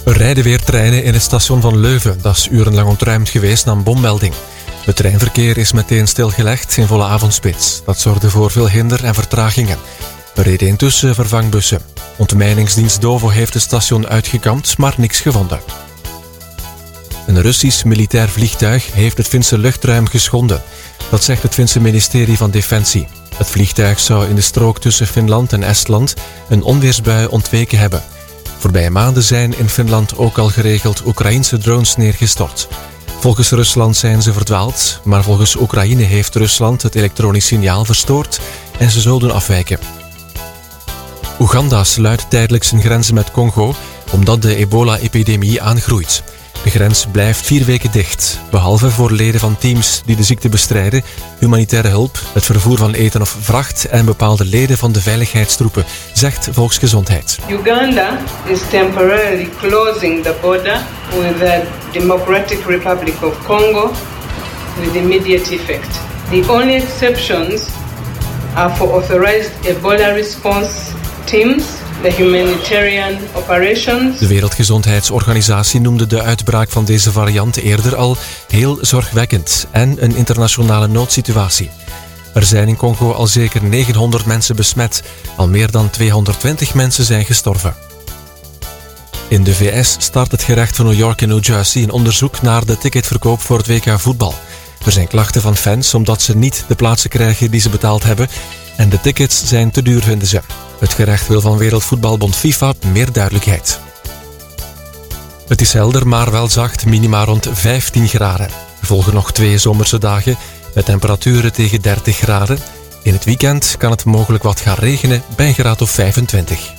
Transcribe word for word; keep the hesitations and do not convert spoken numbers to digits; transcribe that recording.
Er rijden weer treinen in het station van Leuven. Dat is urenlang ontruimd geweest na een bommelding. Het treinverkeer is meteen stilgelegd in volle avondspits. Dat zorgde voor veel hinder en vertragingen. Er reden intussen vervangbussen. Ontmijningsdienst Dovo heeft het station uitgekampt, maar niks gevonden. Een Russisch militair vliegtuig heeft het Finse luchtruim geschonden. Dat zegt het Finse ministerie van Defensie. Het vliegtuig zou in de strook tussen Finland en Estland een onweersbui ontweken hebben. Voorbije maanden zijn in Finland ook al geregeld Oekraïense drones neergestort. Volgens Rusland zijn ze verdwaald, maar volgens Oekraïne heeft Rusland het elektronisch signaal verstoord en ze zullen afwijken. Oeganda sluit tijdelijk zijn grenzen met Congo omdat de ebola-epidemie aangroeit. De grens blijft vier weken dicht, behalve voor leden van teams die de ziekte bestrijden, humanitaire hulp, het vervoer van eten of vracht en bepaalde leden van de veiligheidstroepen, zegt Volksgezondheid. Uganda is temporarily closing the border with the Democratic Republic of Congo with immediate effect. The only exceptions are for authorized Ebola response teams, the humanitarian operations. De Wereldgezondheidsorganisatie noemde de uitbraak van deze variant eerder al heel zorgwekkend en een internationale noodsituatie. Er zijn in Congo al zeker negenhonderd mensen besmet. Al meer dan tweehonderdtwintig mensen zijn gestorven. In de V S start het gerecht van New York en New Jersey een onderzoek naar de ticketverkoop voor het W K voetbal. Er zijn klachten van fans omdat ze niet de plaatsen krijgen die ze betaald hebben en de tickets zijn te duur, vinden ze. Het gerecht wil van Wereldvoetbalbond FIFA meer duidelijkheid. Het is helder, maar wel zacht, minima rond vijftien graden. Er volgen nog twee zomerse dagen met temperaturen tegen dertig graden. In het weekend kan het mogelijk wat gaan regenen bij een graad of vijfentwintig.